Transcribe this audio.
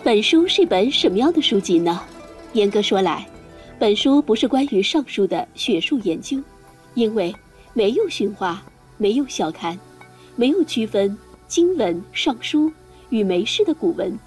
本书是一本什么样的书籍呢？严格说来，本书不是关于上述的学术研究，因为没有训话，没有小看，没有区分经文、尚书与梅氏的古文